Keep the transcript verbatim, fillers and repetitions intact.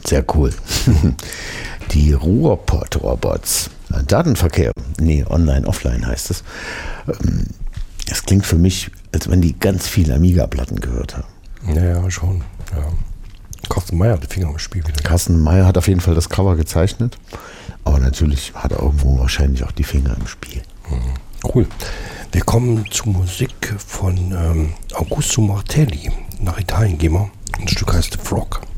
Sehr cool. Die Ruhrpott-Robots. Datenverkehr. Nee, online, offline heißt es. Es klingt für mich, als wenn die ganz viele Amiga-Platten gehört haben. Ja, ja, schon. Ja. Carsten Meyer hat den Finger im Spiel wieder. Carsten Meyer hat auf jeden Fall das Cover gezeichnet. Aber natürlich hat er irgendwo wahrscheinlich auch die Finger im Spiel. Mhm. Cool. Wir kommen zu Musik von ähm, Augusto Martelli. Nach Italien gehen wir. Ein Stück heißt The Frog.